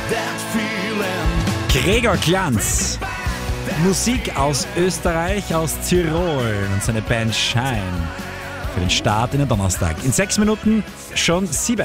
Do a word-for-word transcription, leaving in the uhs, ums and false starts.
Gregor Glanz. Musik aus Österreich, aus Tirol und seine Band Shine. Für den Start in den Donnerstag. In sechs Minuten schon sieben.